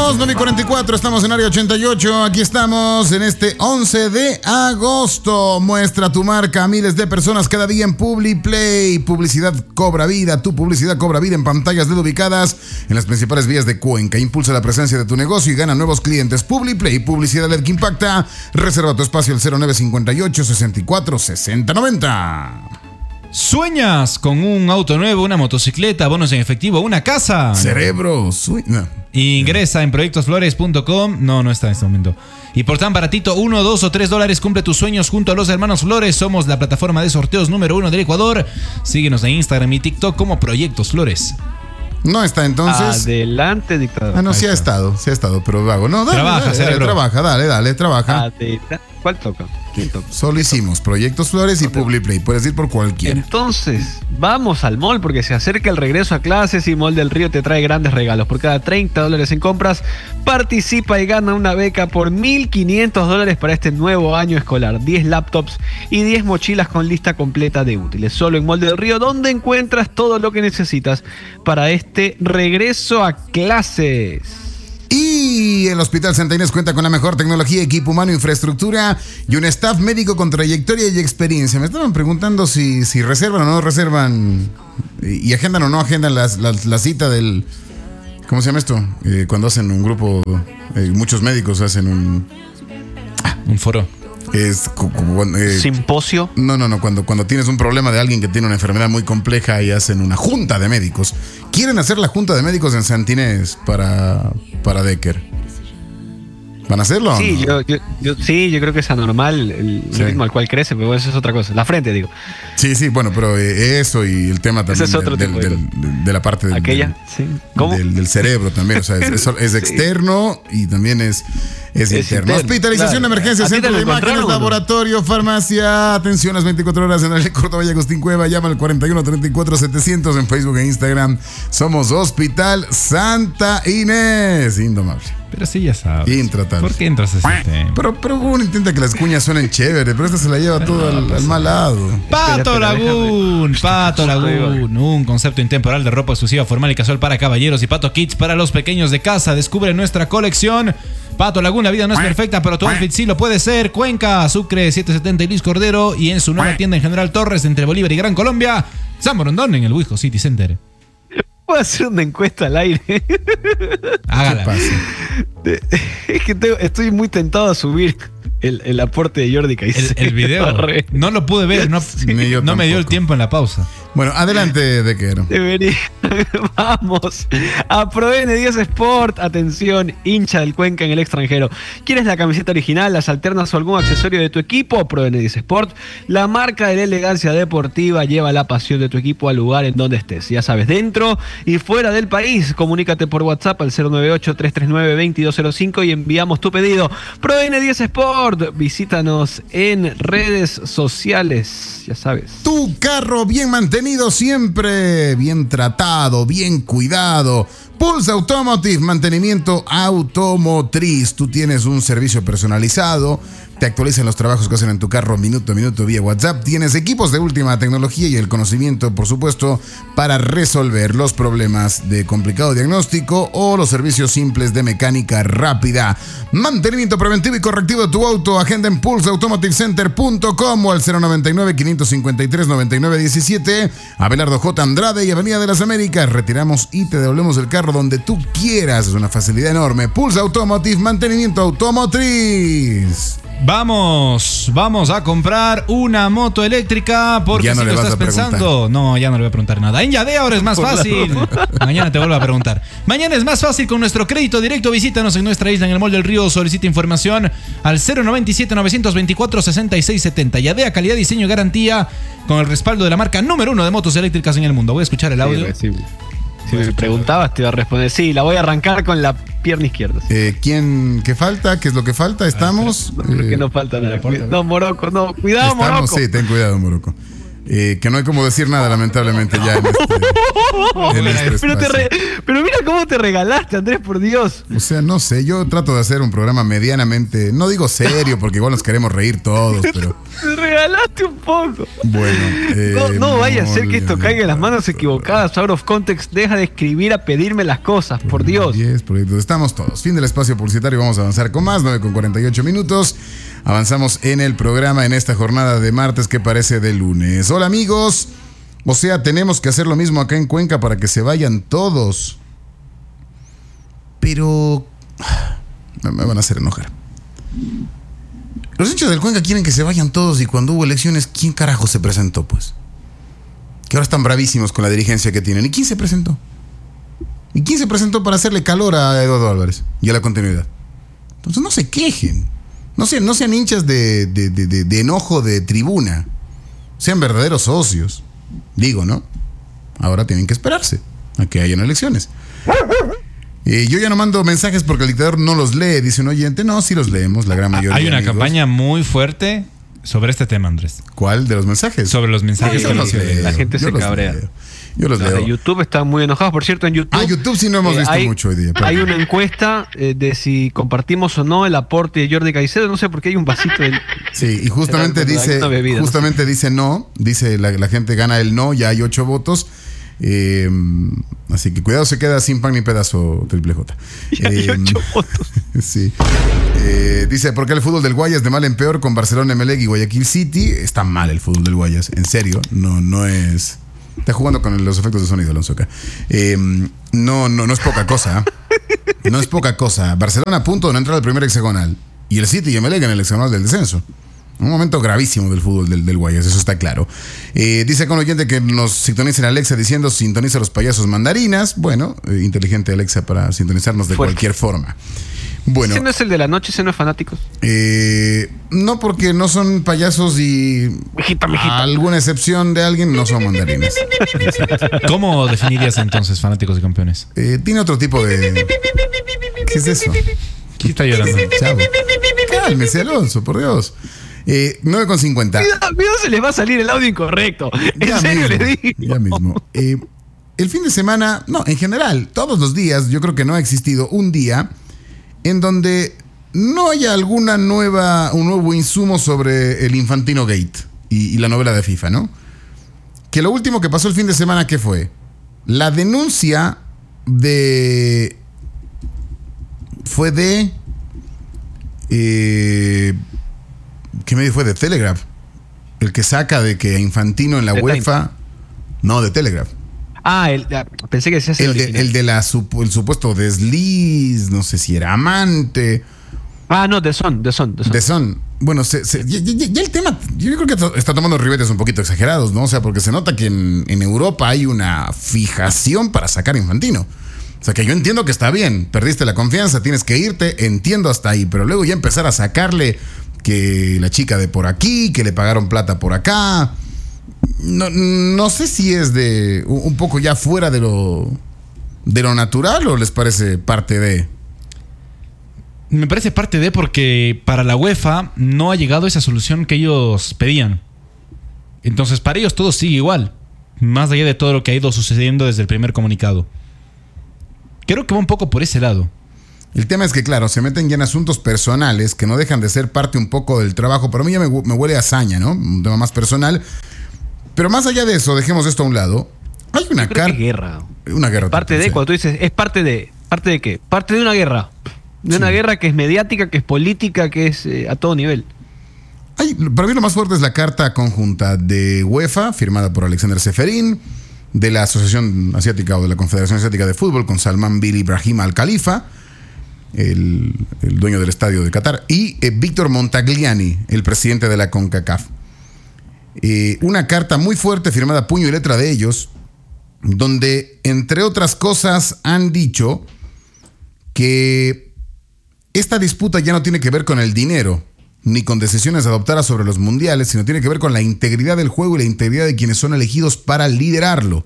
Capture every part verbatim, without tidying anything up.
Regresamos, nueve y cuarenta y cuatro, estamos en Área ochenta y ocho. Aquí estamos en este once de agosto. Muestra tu marca a miles de personas cada día en PubliPlay. Publicidad cobra vida, tu publicidad cobra vida en pantallas L E D ubicadas en las principales vías de Cuenca. Impulsa la presencia de tu negocio y gana nuevos clientes. PubliPlay, publicidad L E D que impacta. Reserva tu espacio al cero nueve cinco ocho, sesenta y cuatro, sesenta, noventa. ¿Sueñas con un auto nuevo, una motocicleta, bonos en efectivo, una casa? Cerebro, sueña. Ingresa en proyectos flores punto com. No, no está en este momento. Y por tan baratito, uno, dos o tres dólares, cumple tus sueños junto a los hermanos Flores. Somos la plataforma de sorteos número uno del Ecuador. Síguenos en Instagram y TikTok como Proyectos Flores. No está entonces. Adelante, dictador. Ah, no, sí ha estado, sí ha estado, pero vago. No, dale, trabaja, dale, dale, trabaja, dale, dale, trabaja. Adelante. ¿Cuál toca? ¿Quién toca? Solo hicimos Proyectos Flores y PubliPlay. Puedes ir por cualquiera. Entonces, vamos al mall porque se acerca el regreso a clases y Mall del Río te trae grandes regalos. Por cada treinta dólares en compras, participa y gana una beca por mil quinientos dólares para este nuevo año escolar. diez laptops y diez mochilas con lista completa de útiles. Solo en Mall del Río, donde encuentras todo lo que necesitas para este regreso a clases. Y el Hospital Santa Inés cuenta con la mejor tecnología, equipo humano, infraestructura y un staff médico con trayectoria y experiencia. Me estaban preguntando si, si reservan o no reservan y, y agendan o no agendan las, las, la cita del... ¿Cómo se llama esto? Eh, cuando hacen un grupo, eh, muchos médicos hacen un... Ah, un foro. Es como, eh, simposio. No, no, no. Cuando, cuando tienes un problema de alguien que tiene una enfermedad muy compleja y hacen una junta de médicos. Quieren hacer la junta de médicos en Santa Inés para, para Decker. ¿Van a hacerlo? Sí, ¿no? yo, yo, yo, sí, yo creo que es anormal el sí. ritmo al cual crece, pero eso es otra cosa. La frente, digo. Sí, sí, bueno, pero eh, eso y el tema también es otro del, tipo del, de, del, de la parte del, ¿Aquella? Del, sí. ¿Cómo? Del, del cerebro también. O sea, es, es, es externo sí. y también es, es, es interno. interno. Hospitalización claro. de emergencia, centro de imágenes, laboratorio, farmacia, atención las veinticuatro horas en el Córdoba y Agustín Cueva. Llama al cuarenta y uno, treinta y cuatro, setecientos en Facebook e Instagram. Somos Hospital Santa Inés. Indomable. Pero sí, ya sabes. Intratable. ¿Por qué entras a ese tema? Pero, pero uno intenta que las cuñas suenen chévere, pero esta se la lleva todo al, al mal lado. Pato Lagoon, Pato Lagoon, un concepto intemporal de ropa exclusiva, formal y casual para caballeros y Pato Kits para los pequeños de casa. Descubre nuestra colección. Pato Lagoon, la vida no es perfecta, pero tu outfit sí lo puede ser. Cuenca, Sucre, setecientos setenta y Luis Cordero. Y en su nueva tienda en General Torres, entre Bolívar y Gran Colombia, San Borondón, en el Wisco City Center. ¿Puedo hacer una encuesta al aire? Hágala. Es que tengo, estoy muy tentado a subir el, el aporte de Jordi Caicedo. El, el video. No lo pude ver. No, sí, me, no me dio el tiempo en la pausa. Bueno, adelante, Decker. Debería. Vamos a Pro N diez Sport. Atención, hincha del Cuenca en el extranjero. ¿Quieres la camiseta original, las alternas o algún accesorio de tu equipo? Pro N diez Sport, la marca de la elegancia deportiva, lleva la pasión de tu equipo al lugar en donde estés. Ya sabes, dentro y fuera del país. Comunícate por WhatsApp al cero nueve ocho, tres tres nueve, dos dos cero cinco y enviamos tu pedido. Pro N diez Sport. Visítanos en redes sociales. Ya sabes. Tu carro bien mantenido siempre, bien tratado, bien cuidado. Pulse Automotive, mantenimiento automotriz. Tú tienes un servicio personalizado, te actualizan los trabajos que hacen en tu carro minuto a minuto vía WhatsApp. Tienes equipos de última tecnología y el conocimiento, por supuesto, para resolver los problemas de complicado diagnóstico o los servicios simples de mecánica rápida. Mantenimiento preventivo y correctivo de tu auto. Agenda en pulse automotive center punto com o al cero noventa y nueve, quinientos cincuenta y tres, noventa y nueve diecisiete. Abelardo J. Andrade y Avenida de las Américas. Retiramos y te devolvemos el carro donde tú quieras. Es una facilidad enorme. Pulse Automotive, mantenimiento automotriz. Vamos, vamos a comprar una moto eléctrica porque ya no si le lo vas estás a pensando, preguntar. no, ya no le voy a preguntar nada. En Yadea ahora es más fácil. Mañana te vuelvo a preguntar. Mañana es más fácil con nuestro crédito directo. Visítanos en nuestra isla en el Mall del Río. Solicita información al cero noventa y siete, novecientos veinticuatro, sesenta y seis setenta. Yadea, calidad, diseño y garantía con el respaldo de la marca número uno de motos eléctricas en el mundo. Voy a esquechar el audio. Sí, sí. Si me preguntabas, te iba a responder. Sí, la voy a arrancar con la pierna izquierda. Eh, ¿Quién? ¿Qué falta? ¿Qué es lo que falta? ¿Estamos? No, creo eh, que no falta nada. No, Morocco, no. Cuidado, estamos, Morocco. Sí, ten cuidado, Morocco. Eh, que no hay como decir nada, lamentablemente, ya en este, en este pero, te espacio. re- pero mira cómo te regalaste, Andrés, por Dios. O sea, no sé, yo trato de hacer un programa medianamente, no digo serio, porque igual nos queremos reír todos, pero Te regalaste un poco. bueno. eh, No, no vaya a ser que esto muy caiga en las bien. manos equivocadas. Out of context, deja de escribir a pedirme las cosas, por Dios. diez proyectos. Estamos todos. Fin del espacio publicitario. Vamos a avanzar con más. nueve con cuarenta y ocho minutos. Avanzamos en el programa en esta jornada de martes que parece de lunes. Hola, amigos. O sea, tenemos que hacer lo mismo acá en Cuenca para que se vayan todos. Pero me van a hacer enojar. Los hinchas del Cuenca quieren que se vayan todos y cuando hubo elecciones, ¿quién carajo se presentó, pues? Que ahora están bravísimos con la dirigencia que tienen. ¿Y quién se presentó? ¿Y quién se presentó para hacerle calor a Eduardo Álvarez y a la continuidad? Entonces no se quejen. No sean, no sean hinchas de, de, de, de, de enojo de tribuna. Sean verdaderos socios. Digo, ¿no? Ahora tienen que esperarse a que hayan elecciones. Eh, yo ya no mando mensajes porque el dictador no los lee, dice un oyente. No, sí los leemos, la gran mayoría. Hay una amigos. campaña muy fuerte sobre este tema, Andrés. ¿Cuál de los mensajes? Sobre los mensajes Sí, que Yo los los leo, la gente yo se los cabrea. leo. Yo los Los de leo. YouTube están muy enojados. Por cierto, en YouTube. Ah, YouTube sí no hemos eh, visto hay, mucho hoy día. Hay perdón. una encuesta eh, de si compartimos o no el aporte de Jordi Caicedo. No sé por qué hay un vasito de. Sí, y justamente Será dice, alguna bebida, ¿no? justamente dice no, dice la, la gente gana el no, ya hay ocho votos. Eh, así que cuidado, se queda sin pan ni pedazo Triple J. Y hay Eh, ocho votos. Sí. Eh, dice, ¿por qué el fútbol del Guayas de mal en peor con Barcelona, Emelec y Guayaquil City? Está mal el fútbol del Guayas, en serio, no, no es... Está jugando con los efectos de sonido, Alonso, acá. Eh, no, no, no es poca cosa. ¿eh? No es poca cosa. Barcelona a punto de no entrar al primer hexagonal. Y el City y Emelec en el hexagonal del descenso. Un momento gravísimo del fútbol del, del Guayas, eso está claro. Eh, dice con oyente que nos sintonicen Alexa diciendo sintoniza a los payasos mandarinas. Bueno, eh, inteligente Alexa para sintonizarnos de Fuerte. cualquier forma. Bueno, ¿Ese no es el de la noche? ¿Ese no es Fanáticos? eh, no porque no son payasos y Mijita, mijita. a alguna excepción de alguien no son mandarinas. ¿Cómo definirías entonces fanáticos y campeones? Eh, tiene otro tipo de... ¿Qué es eso? ¿Quién está llorando? Chavo. Cálmese, Alonso, por Dios. Eh, nueve con cincuenta. Cuidado, cuidado, se les va a salir el audio incorrecto. En Ya serio mismo, les digo. Ya mismo. Eh, el fin de semana, no, en general, todos los días, yo creo que no ha existido un día en donde no haya alguna nueva, un nuevo insumo sobre el Infantino Gate y, y la novela de FIFA, ¿no? Que lo último que pasó el fin de semana, ¿qué fue? La denuncia de... Fue de... Eh, ¿Qué medio fue? De Telegraph. El que saca de que Infantino en la The UEFA... No, de Telegraph. Ah, el, ah, pensé que decías el, El de, original. el de la sup- el supuesto desliz, no sé si era amante, Ah, no, de Son, de Son, de Son. de son. Bueno, se- se- ya, ya- ya el tema, yo creo que to- está tomando ribetes un poquito exagerados, ¿no? O sea, porque se nota que en, en Europa hay una fijación para sacar a Infantino. O sea, que yo entiendo que está bien, perdiste la confianza, tienes que irte, entiendo hasta ahí, pero luego ya empezar a sacarle que la chica de por aquí, que le pagaron plata por acá. No, no sé si es de un un poco ya fuera de lo de lo natural o les parece parte de. Me parece parte de porque para la UEFA no ha llegado esa solución que ellos pedían. Entonces para ellos todo sigue igual, más allá de todo lo que ha ido sucediendo desde el primer comunicado. Creo que va un poco por ese lado. El tema es que, claro, se meten ya en asuntos personales que no dejan de ser parte un poco del trabajo. Pero a mí ya me, hu- me huele a hazaña, ¿no? Un tema más personal. Pero más allá de eso, dejemos esto a un lado. Hay una Yo creo que carta. es guerra. Una guerra. Parte de, total, sí. cuando tú dices, es parte de. ¿Parte de qué? Parte de una guerra. De una Sí. guerra que es mediática, que es política, que es eh, a todo nivel. Hay- para mí lo más fuerte es la carta conjunta de UEFA, firmada por Alexander Seferín, de la Asociación Asiática o de la Confederación Asiática de Fútbol, con Salman bin Ibrahim Al Khalifa, el, el dueño del estadio de Qatar, y eh, Víctor Montagliani, el presidente de la CONCACAF. Eh, una carta muy fuerte firmada puño y letra de ellos, donde, entre otras cosas, han dicho que esta disputa ya no tiene que ver con el dinero, ni con decisiones adoptadas sobre los mundiales, sino tiene que ver con la integridad del juego y la integridad de quienes son elegidos para liderarlo.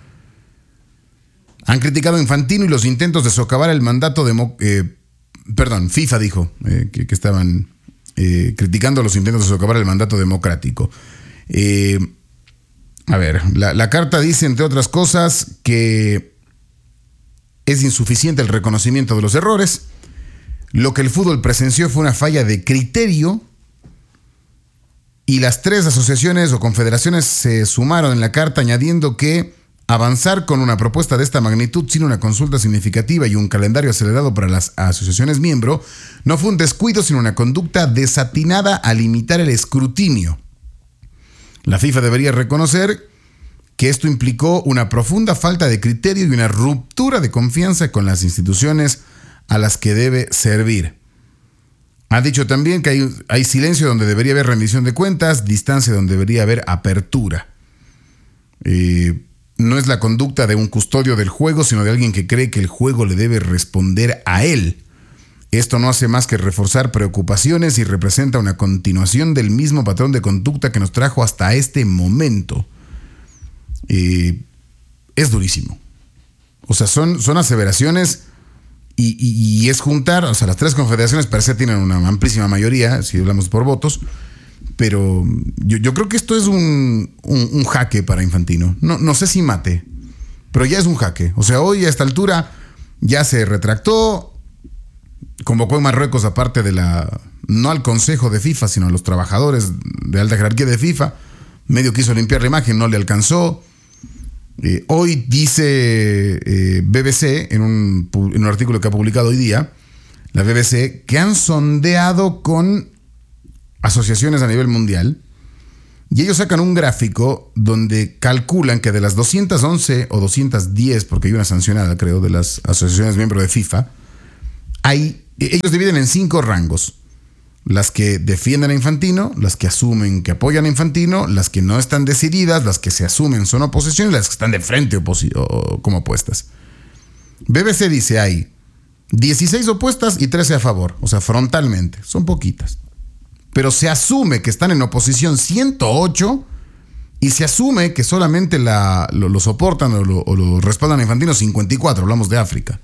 Han criticado a Infantino y los intentos de socavar el mandato de... Eh, perdón, FIFA dijo eh, que, que estaban eh, criticando los intentos de socavar el mandato democrático. Eh, A ver, la, la carta dice, entre otras cosas, que es insuficiente el reconocimiento de los errores. Lo que el fútbol presenció fue una falla de criterio y las tres asociaciones o confederaciones se sumaron en la carta añadiendo que avanzar con una propuesta de esta magnitud sin una consulta significativa y un calendario acelerado para las asociaciones miembro no fue un descuido, sino una conducta desatinada a limitar el escrutinio. La FIFA debería reconocer que esto implicó una profunda falta de criterio y una ruptura de confianza con las instituciones a las que debe servir. Ha dicho también que hay, hay silencio donde debería haber rendición de cuentas, distancia donde debería haber apertura. Eh, no es la conducta de un custodio del juego, sino de alguien que cree que el juego le debe responder a él. Esto no hace más que reforzar preocupaciones y representa una continuación del mismo patrón de conducta que nos trajo hasta este momento. Eh, es durísimo. O sea, son, son aseveraciones y, y, y es juntar, o sea, las tres confederaciones per se tienen una amplísima mayoría, si hablamos por votos, pero yo, yo creo que esto es un, un, un jaque para Infantino. No, no sé si mate, pero ya es un jaque. O sea, hoy a esta altura ya se retractó, convocó en Marruecos aparte de la, no al consejo de FIFA, sino a los trabajadores de alta jerarquía de FIFA, medio quiso limpiar la imagen, no le alcanzó. Eh, hoy dice eh, B B C, en un, en un artículo que ha publicado hoy día, la B B C, que han sondeado con asociaciones a nivel mundial y ellos sacan un gráfico donde calculan que de las doscientas once o doscientas diez, porque hay una sancionada creo, de las asociaciones miembros de FIFA, hay, ellos dividen en cinco rangos. Las que defienden a Infantino, las que asumen que apoyan a Infantino, las que no están decididas, las que se asumen son oposición y las que están de frente oposi- o, como opuestas. B B C dice hay dieciséis opuestas y trece a favor, o sea, frontalmente, son poquitas. Pero se asume que están en oposición ciento ocho y se asume que solamente la, lo, lo soportan o lo, o lo respaldan a Infantino cincuenta y cuatro, hablamos de África.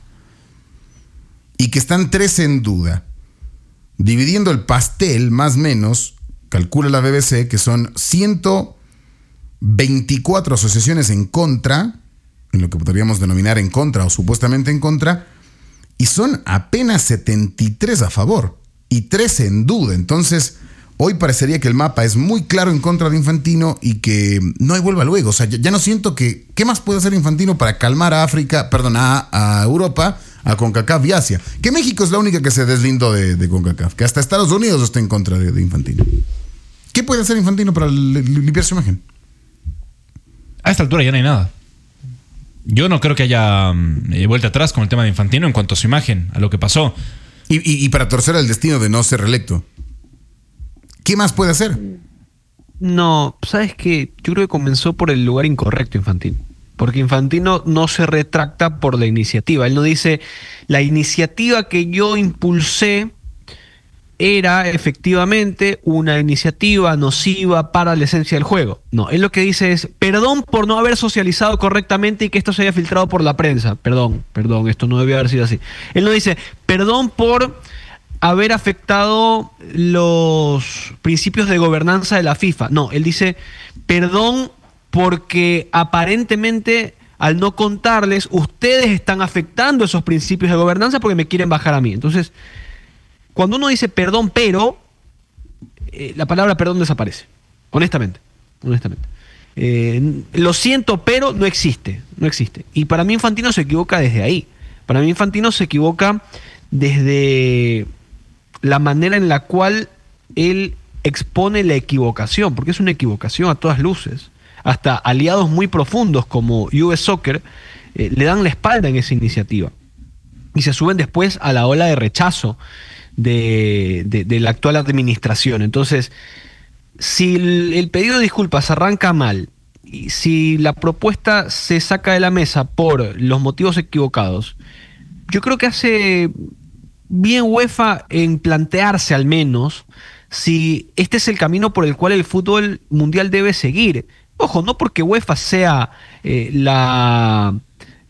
Y que están trece en duda. Dividiendo el pastel, más o menos, calcula la B B C que son ciento veinticuatro asociaciones en contra, en lo que podríamos denominar en contra o supuestamente en contra, y son apenas setenta y tres a favor y trece en duda. Entonces, hoy parecería que el mapa es muy claro en contra de Infantino y que no hay vuelva luego. O sea, ya, ya no siento que... ¿Qué más puede hacer Infantino para calmar a África, perdón, a, a Europa, a CONCACAF y Asia? Que México es la única que se deslindó de, de CONCACAF, que hasta Estados Unidos está en contra de, de Infantino. ¿Qué puede hacer Infantino para limpiar su imagen? A esta altura ya no hay nada. Yo no creo que haya eh, vuelta atrás con el tema de Infantino en cuanto a su imagen, a lo que pasó. Y, y, y para torcer el destino de no ser reelecto. ¿Qué más puede hacer? No, ¿sabes qué? Yo creo que comenzó por el lugar incorrecto Infantino. Porque Infantino no se retracta por la iniciativa. Él no dice, la iniciativa que yo impulsé era efectivamente una iniciativa nociva para la esencia del juego. No, él lo que dice es, perdón por no haber socializado correctamente y que esto se haya filtrado por la prensa. Perdón, perdón, esto no debió haber sido así. Él no dice, perdón por haber afectado los principios de gobernanza de la FIFA. No, él dice, perdón porque aparentemente al no contarles, ustedes están afectando esos principios de gobernanza porque me quieren bajar a mí. Entonces, cuando uno dice perdón, pero, eh, la palabra perdón desaparece. Honestamente. Honestamente. Eh, lo siento, pero no existe. No existe. Y para mí Infantino se equivoca desde ahí. Para mí Infantino se equivoca desde la manera en la cual él expone la equivocación, porque es una equivocación a todas luces. Hasta aliados muy profundos como U S Soccer eh, le dan la espalda en esa iniciativa y se suben después a la ola de rechazo de, de, de la actual administración. Entonces, si el, el pedido de disculpas arranca mal y si la propuesta se saca de la mesa por los motivos equivocados, yo creo que hace bien UEFA en plantearse al menos si este es el camino por el cual el fútbol mundial debe seguir. Ojo, no porque UEFA sea eh, la,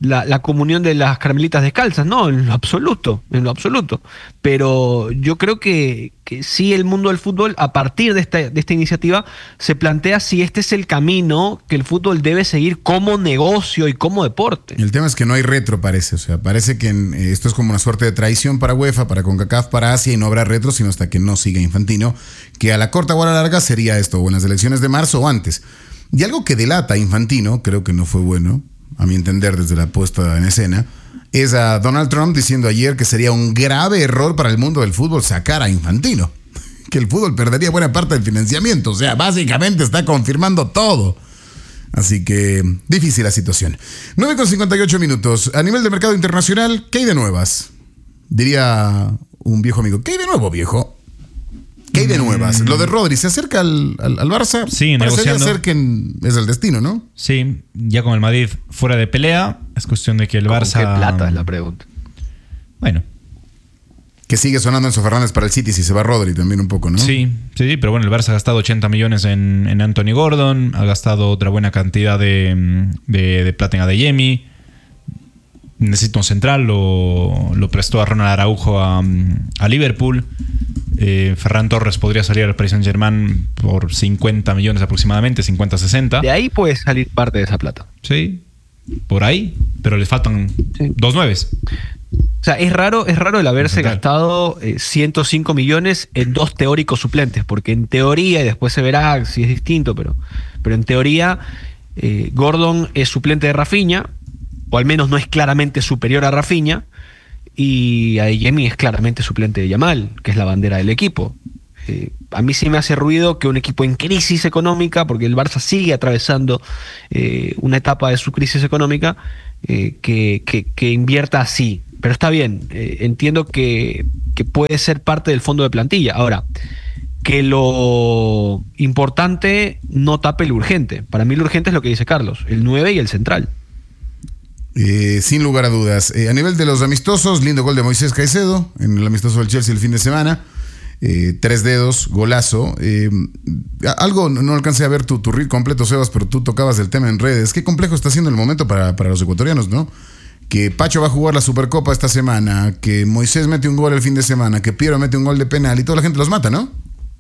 la, la comunión de las carmelitas descalzas, no, en lo absoluto, en lo absoluto. Pero yo creo que, que sí, el mundo del fútbol, a partir de esta, de esta iniciativa, se plantea si este es el camino que el fútbol debe seguir como negocio y como deporte. El tema es que no hay retro, parece. O sea, parece que en, eh, esto es como una suerte de traición para UEFA, para CONCACAF, para Asia, y no habrá retro sino hasta que no siga Infantino, que a la corta o a la larga sería esto, o en las elecciones de marzo o antes. Y algo que delata a Infantino, creo que no fue bueno, a mi entender, desde la puesta en escena, es a Donald Trump diciendo ayer que sería un grave error para el mundo del fútbol sacar a Infantino, que el fútbol perdería buena parte del financiamiento. O sea, básicamente está confirmando todo. Así que difícil la situación. nueve con cincuenta y ocho minutos. A nivel de mercado internacional, ¿qué hay de nuevas? Diría un viejo amigo, ¿qué hay de nuevo, viejo? ¿Qué hay de nuevas? Lo de Rodri, ¿se acerca al, al, al Barça? Sí, parecería negociando. ser que en, es el destino, ¿no? Sí, ya con el Madrid fuera de pelea, es cuestión de que el ¿Con Barça... qué plata es la pregunta? Bueno. Que sigue sonando Enzo Fernández para el City si se va Rodri también un poco, ¿no? Sí, sí, pero bueno, el Barça ha gastado ochenta millones en, en Anthony Gordon, ha gastado otra buena cantidad de, de, de plata en Adeyemi. Necesita un central, lo, lo prestó a Ronald Araujo a, a Liverpool. Eh, Ferran Torres podría salir al Paris Saint-Germain por cincuenta millones aproximadamente, cincuenta a sesenta. De ahí puede salir parte de esa plata. Sí, por ahí, pero le faltan Sí. dos nueves. O sea, es raro, es raro el haberse Total. gastado eh, ciento cinco millones en dos teóricos suplentes, porque en teoría, y después se verá si es distinto, pero, pero en teoría eh, Gordon es suplente de Rafinha, o al menos no es claramente superior a Rafinha, y Adeyemi es claramente suplente de Yamal, que es la bandera del equipo. Eh, a mí sí me hace ruido que un equipo en crisis económica, porque el Barça sigue atravesando eh, una etapa de su crisis económica, eh, que, que, que invierta así. Pero está bien, eh, entiendo que, que puede ser parte del fondo de plantilla. Ahora, que lo importante no tape lo urgente. Para mí lo urgente es lo que dice Carlos, el nueve y el central. Eh, sin lugar a dudas. Eh, a nivel de los amistosos, lindo gol de Moisés Caicedo en el amistoso del Chelsea el fin de semana. Eh, tres dedos, golazo. Eh, algo, no alcancé a ver tu, tu reel completo, Sebas, pero tú tocabas el tema en redes. Qué complejo está siendo el momento para, para los ecuatorianos, ¿no? Que Pacho va a jugar la Supercopa esta semana, que Moisés mete un gol el fin de semana, que Piero mete un gol de penal y toda la gente los mata, ¿no?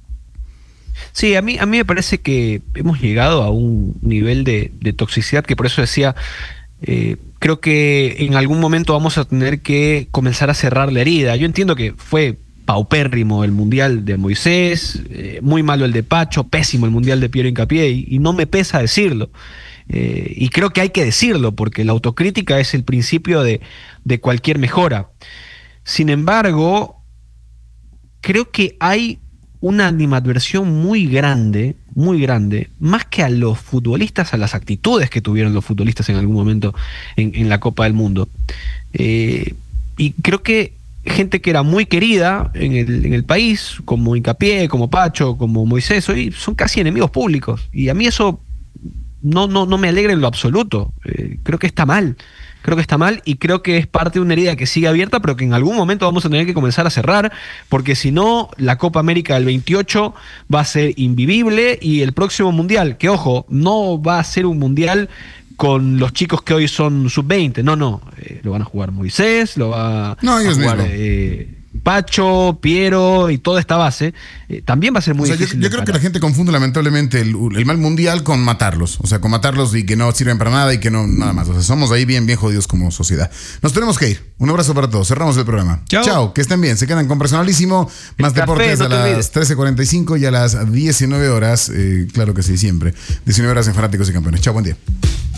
Sí, a mí, a mí me parece que hemos llegado a un nivel de, de toxicidad que por eso decía, eh, creo que en algún momento vamos a tener que comenzar a cerrar la herida. Yo entiendo que fue paupérrimo el Mundial de Moisés, eh, muy malo el de Pacho, pésimo el Mundial de Piero Hincapié, y, y no me pesa decirlo. Eh, y creo que hay que decirlo, porque la autocrítica es el principio de, de cualquier mejora. Sin embargo, creo que hay una animadversión muy grande, muy grande, más que a los futbolistas, a las actitudes que tuvieron los futbolistas en algún momento en, en la Copa del Mundo. Eh, y creo que gente que era muy querida en el, en el país, como Hincapié, como Pacho, como Moisés, hoy son casi enemigos públicos. Y a mí eso no, no, no me alegra en lo absoluto. Eh, creo que está mal. Creo que está mal y creo que es parte de una herida que sigue abierta, pero que en algún momento vamos a tener que comenzar a cerrar, porque si no, la Copa América del veintiocho va a ser invivible y el próximo Mundial, que ojo, no va a ser un Mundial con los chicos que hoy son sub veinte, no, no, eh, lo van a jugar Moisés, lo va No, a ellos jugar mismos. eh, Pacho, Piero y toda esta base, eh, también va a ser muy O sea, yo, difícil. yo de creo que parar. la gente confunde lamentablemente el, el mal mundial con matarlos. O sea, con matarlos y que no sirven para nada y que no nada más. O sea, somos ahí bien, bien jodidos como sociedad. Nos tenemos que ir. Un abrazo para todos. Cerramos el programa. Chao. Chao, que estén bien. Se quedan con Personalísimo. Más El café, deportes no a te las olvides. trece cuarenta y cinco y a las diecinueve horas. Eh, claro que sí, siempre. diecinueve horas en Fanáticos y Campeones. Chao, buen día.